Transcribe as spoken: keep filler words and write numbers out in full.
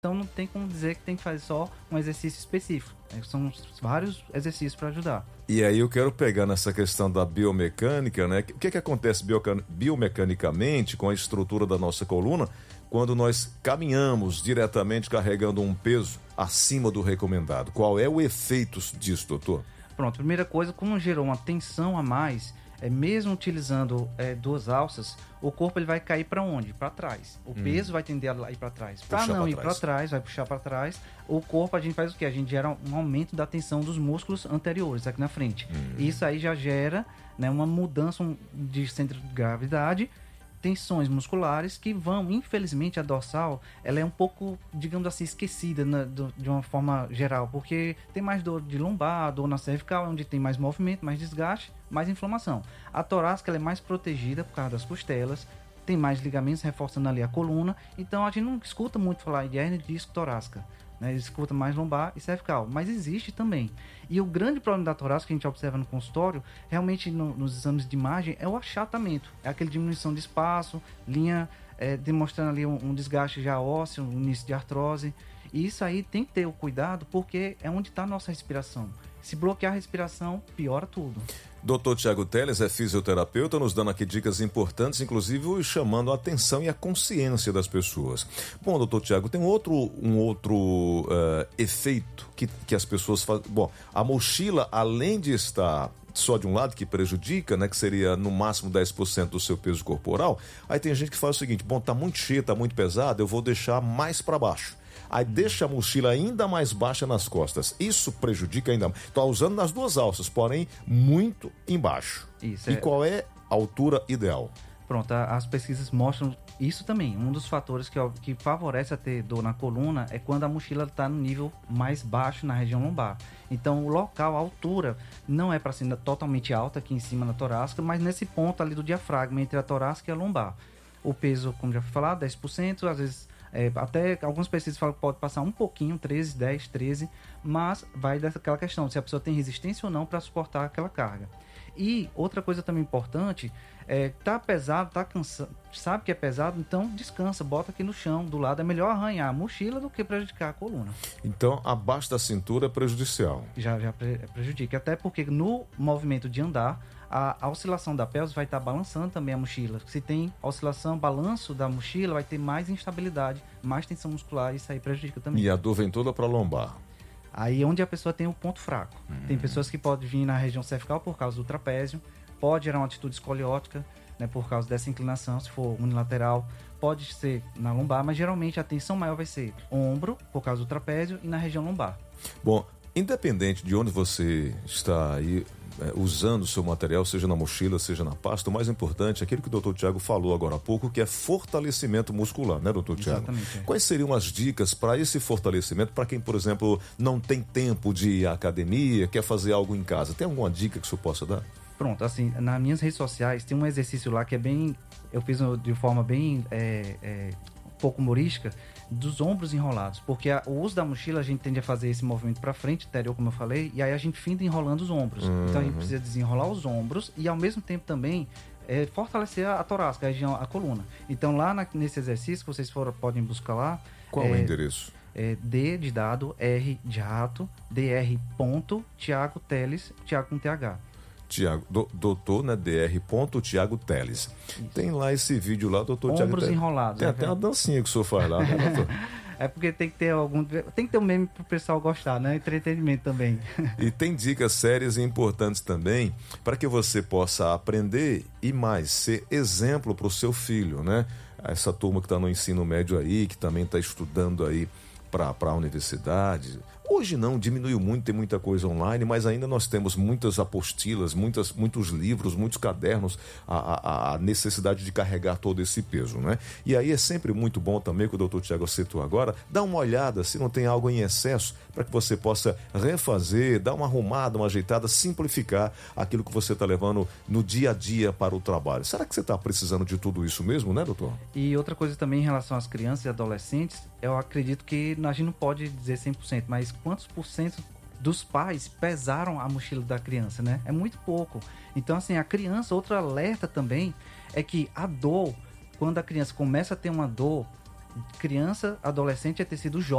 Então não tem como dizer que tem que fazer só um exercício específico. São vários exercícios para ajudar. E aí eu quero pegar nessa questão da biomecânica, né? O que é que acontece biomecanicamente com a estrutura da nossa coluna quando nós caminhamos diretamente carregando um peso acima do recomendado? Qual é o efeito disso, doutor? Pronto, primeira coisa, como gerou uma tensão a mais, é, mesmo utilizando é, duas alças, o corpo ele vai cair para onde? Para trás. O hum. peso vai tender a ir para trás. Para não ir para trás, vai puxar para trás. O corpo, a gente faz o quê? A gente gera um aumento da tensão dos músculos anteriores, aqui na frente. Hum. Isso aí já gera, né, uma mudança de centro de gravidade, tensões musculares que vão, infelizmente, a dorsal, ela é um pouco, digamos assim, esquecida na, do, de uma forma geral, porque tem mais dor de lombar, dor na cervical, onde tem mais movimento, mais desgaste, mais inflamação. A torácica, ela é mais protegida por causa das costelas, tem mais ligamentos reforçando ali a coluna, então a gente não escuta muito falar de hernia de disco torácica, né? Escuta mais lombar e cervical, mas existe também. E o grande problema da torácica que a gente observa no consultório, realmente no, nos exames de imagem, é o achatamento, é aquela diminuição de espaço, linha é, demonstrando ali um, um desgaste já ósseo, um início de artrose, e isso aí tem que ter o cuidado, porque é onde está a nossa respiração. Se bloquear a respiração, piora tudo. doutor Tiago Teles é fisioterapeuta, nos dando aqui dicas importantes, inclusive chamando a atenção e a consciência das pessoas. Bom, doutor Tiago, tem um outro, um outro uh, efeito que, que as pessoas fazem. Bom, a mochila, além de estar só de um lado, que prejudica, né, que seria no máximo dez por cento do seu peso corporal, aí tem gente que faz o seguinte: bom, tá muito cheio, tá muito pesado, eu vou deixar mais para baixo. Aí deixa a mochila ainda mais baixa nas costas. Isso prejudica ainda mais. Está usando nas duas alças, porém muito embaixo. Isso, e é... qual é a altura ideal? Pronto, as pesquisas mostram isso também. Um dos fatores que, que favorece a ter dor na coluna é quando a mochila está no nível mais baixo na região lombar. Então o local, a altura, não é para ser totalmente alta aqui em cima na torácica, mas nesse ponto ali do diafragma, entre a torácica e a lombar. O peso, como já foi falado, dez por cento, às vezes... É, até alguns pesquisas falam que pode passar um pouquinho, treze, dez, treze, mas vai daquela questão se a pessoa tem resistência ou não para suportar aquela carga. E outra coisa também importante é, tá pesado, tá cansado, sabe que é pesado, então descansa, bota aqui no chão, do lado. É melhor arranhar a mochila do que prejudicar a coluna. Então, abaixo da cintura é prejudicial. Já, já prejudica, até porque no movimento de andar, a, a oscilação da pelvis vai estar tá balançando também a mochila. Se tem oscilação, balanço da mochila, vai ter mais instabilidade, mais tensão muscular, e isso aí prejudica também. E a dor vem toda para lombar. Aí é onde a pessoa tem o ponto fraco. Hum. Tem pessoas que podem vir na região cervical por causa do trapézio, pode gerar uma atitude escoliótica, né, por causa dessa inclinação, se for unilateral, pode ser na lombar, mas geralmente a tensão maior vai ser ombro, por causa do trapézio, e na região lombar. Bom, independente de onde você está aí é, usando o seu material, seja na mochila, seja na pasta, o mais importante é aquilo que o doutor Tiago falou agora há pouco, que é fortalecimento muscular, né, doutor Tiago? Exatamente. É. Quais seriam as dicas para esse fortalecimento, para quem, por exemplo, não tem tempo de ir à academia, quer fazer algo em casa? Tem alguma dica que o senhor possa dar? Pronto, assim, nas minhas redes sociais tem um exercício lá que é bem, eu fiz de forma bem é, é, um pouco humorística, dos ombros enrolados, porque a, o uso da mochila a gente tende a fazer esse movimento para frente, interior, como eu falei, e aí a gente finda enrolando os ombros. Uhum. Então a gente precisa desenrolar os ombros e ao mesmo tempo também é, fortalecer a, a torácica, a região, a coluna. Então lá na, nesse exercício que vocês for, podem buscar lá. Qual é o endereço? É D de dado, R de rato, dr ponto Tiago Teles, Tiago com T H. Tiago, do, doutor, né, dr ponto Tiago Teles. Isso. Tem lá esse vídeo lá, doutor Tiago Ombros enrolados. Tem né, até velho? uma dancinha que o senhor faz lá, né, doutor? É porque tem que ter algum... Tem que ter um meme pro pessoal gostar, né? Entretenimento também. E tem dicas sérias e importantes também para que você possa aprender e mais, ser exemplo para o seu filho, né? Essa turma que está no ensino médio aí, que também está estudando aí para a universidade. Hoje não, diminuiu muito, tem muita coisa online, mas ainda nós temos muitas apostilas, muitas, muitos livros, muitos cadernos, a, a, a necessidade de carregar todo esse peso, né? E aí é sempre muito bom também, que o doutor Tiago citou agora, dar uma olhada se não tem algo em excesso, para que você possa refazer, dar uma arrumada, uma ajeitada, simplificar aquilo que você está levando no dia a dia para o trabalho. Será que você está precisando de tudo isso mesmo, né, doutor? E outra coisa também em relação às crianças e adolescentes, eu acredito que a gente não pode dizer cem por cento, mas quantos por cento dos pais pesaram a mochila da criança, né? É muito pouco. Então, assim, a criança, outro alerta também é que a dor, quando a criança começa a ter uma dor, criança, adolescente é tecido jovem.